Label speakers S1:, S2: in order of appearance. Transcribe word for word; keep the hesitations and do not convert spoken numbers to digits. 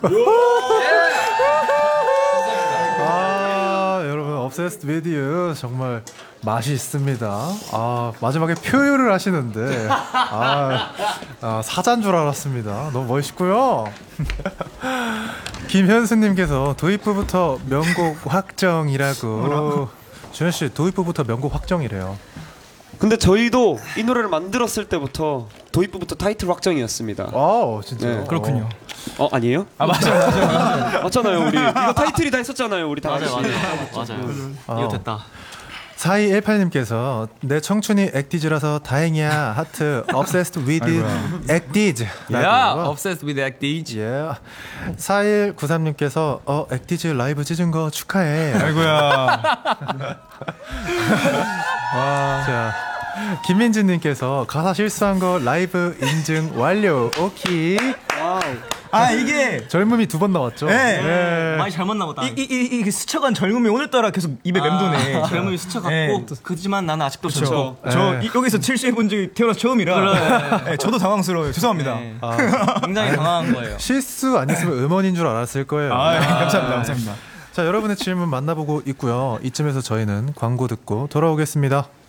S1: 아, 여러분 Obsessed with You 정말 맛이 있습니다. 아, 마지막에 표현을 하시는데 아, 아 사자인 줄 알았습니다. 너무 멋있고요. 김현수님께서 도입부부터 명곡 확정이라고. 준현 씨 도입부부터 명곡 확정이래요.
S2: 근데 저희도 이 노래를 만들었을 때부터 도입부부터 타이틀 확정이었습니다.
S1: 아, 진짜.
S2: 네.
S3: 그렇군요.
S2: 어 아니에요?
S3: 아 맞아요, 맞아요.
S2: 맞잖아요, 우리 이거 타이틀이 다 했었잖아요, 우리 다 같이.
S4: 맞아요, 맞아요.
S1: 아.
S4: 이거 됐다.
S1: 사이일팔님께서 내 청춘이 액디즈라서 다행이야. 하트 obsessed with 액디즈.
S4: Yeah, obsessed with 액디즈.
S1: Yeah. 사일구삼님께서 어 액디즈 라이브 찢은 거 축하해.
S3: 아이고야.
S1: 자, 김민지님께서 가사 실수한 거 라이브 인증 완료. 오케이.
S3: 아 이게
S1: 젊음이 두 번 나왔죠.
S3: 네.
S1: 네.
S4: 많이 잘못 나왔다.
S3: 이, 이, 이, 이 스쳐간 젊음이 오늘따라 계속 입에 맴도네.
S4: 아, 젊음이 스쳐갔고
S3: 네.
S4: 그지만 나는 아직도
S3: 그렇죠.
S4: 젊고.
S3: 저
S1: 네.
S3: 이, 여기서 칠수해본 적이 태어나서 처음이라
S4: 그래.
S3: 네, 저도 당황스러워요. 죄송합니다.
S4: 네. 굉장히 당황한 거예요.
S1: 실수 아니었으면 음원인 줄 알았을 거예요.
S3: 아, 네, 감사합니다. 감사합니다.
S1: 자, 여러분의 질문 만나보고 있고요. 이쯤에서 저희는 광고 듣고 돌아오겠습니다.